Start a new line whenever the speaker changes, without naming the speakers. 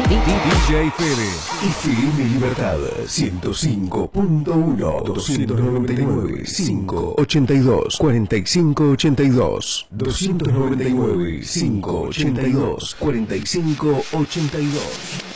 DJ Fede.
Y FM Libertad 105.1 299 582 4582 299 582 4582.